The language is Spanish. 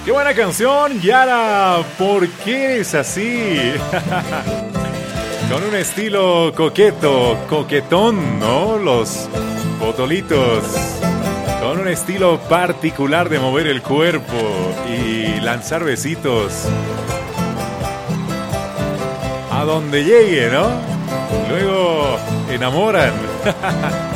Qué buena canción, Yara. ¿Por qué es así? Con un estilo coqueto, coquetón, ¿no? Los botolitos. Con un estilo particular de mover el cuerpo y lanzar besitos a donde llegue, ¿no? Luego enamoran.